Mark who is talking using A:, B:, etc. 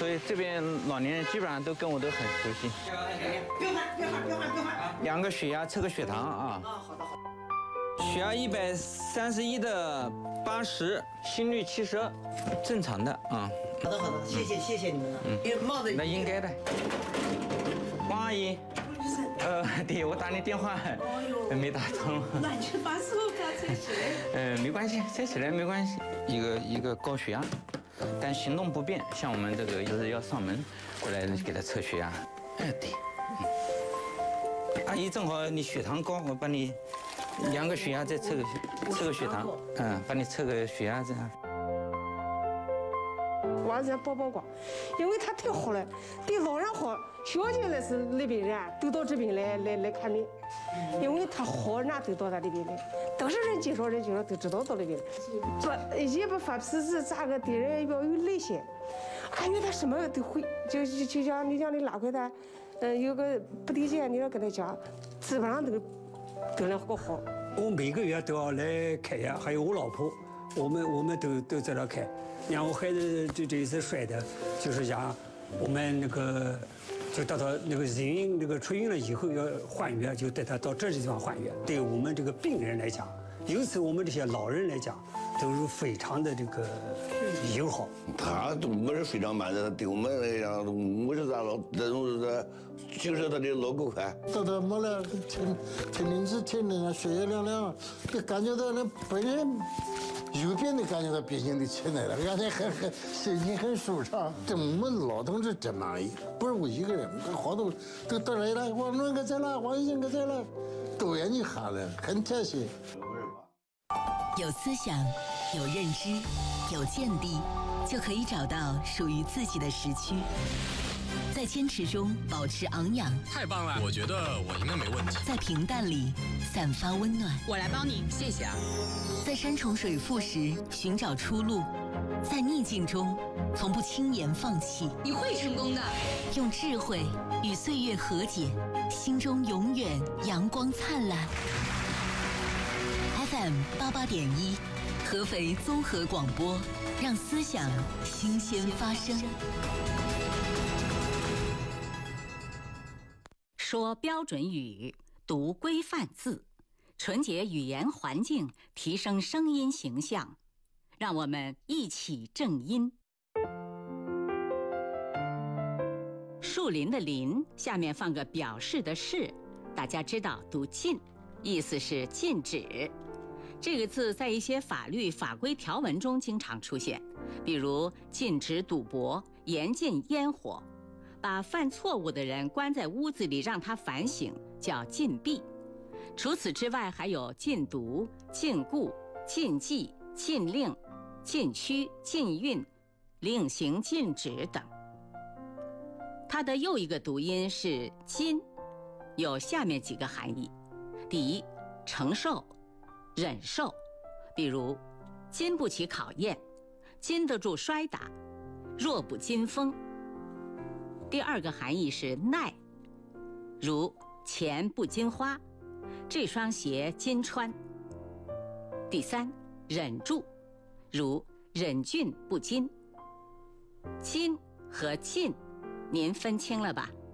A: 所以这边老年人基本上都跟我都很熟悉。
B: 别换，
A: 量个血压，测个血糖啊。
B: 好的。
A: 血压131的80，心率70，正常的啊。
B: 好的，谢谢你们了。帽子
A: 那应该的。王阿姨，对，我打你电话没打通。
C: 那你就把手给它扯起来。
A: 没关系，扯起来没关系。一个高血压，但行动不便，像我们这个就是要上门过来给他测血压。对。阿姨，正好你血糖高，我帮你量个血压，再测个血糖。帮你测个血压这样。
D: 娃子宝宝光，因为他太好了，对老人好，小姐那是那边人都到这边来看病，因为他好，人家都到他那边来，都是人介绍都知道到那边来。也不发脾气，咋个对人要有耐心，感觉他什么都会，就像你拉回他，有个不对劲，你要跟他讲，基本上都能好。
E: 我每个月都要来看呀，还有我老婆，我们都在那看。然后我孩子这一次摔的，就是讲我们那个就到那个出院了以后要换药，就带他到这地方换药。对我们这个病人来讲，尤其我们这些老人来讲，都是非常的这个友好。
F: 他都不是非常慢的，对我们来讲，50咋了？这种是就是他的脑够快。
G: 到他没了，听名字听的血液亮，就感觉到那本人。有病的感觉到病情都起来了，感觉很心情很舒畅。这我们老同志真满意，不是我一个人，好多都到来了，王伦哥在了，王医生哥在了，都愿意喊了，很贴心。
H: 有思想，有认知，有见地，就可以找到属于自己的时区。在坚持中保持昂扬，
I: 太棒了！我觉得我应该没问题。
H: 在平淡里散发温暖，
C: 我来帮你，谢谢啊。
H: 在山重水复时寻找出路，在逆境中从不轻言放弃。
C: 你会成功的。
H: 用智慧与岁月和解，心中永远阳光灿烂。FM 88.1，合肥综合广播，让思想新鲜发生。
J: 说标准语，读规范字，纯洁语言环境，提升声音形象。让我们一起正音。树林的林下面放个表示的示，大家知道读禁，意思是禁止。这个字在一些法律法规条文中经常出现，比如禁止赌博、严禁烟火。把犯错误的人关在屋子里让他反省，叫禁闭。除此之外，还有禁毒、禁锢、禁忌、禁令、禁区、禁运、令行禁止等。它的又一个读音是禁，有下面几个含义：第一，承受、忍受，比如经不起考验，经得住摔打，弱不禁风。第二个含义是耐，如钱不经花，这双鞋经穿。第三，忍住，如忍俊不禁。禁和禁，您分清了吧？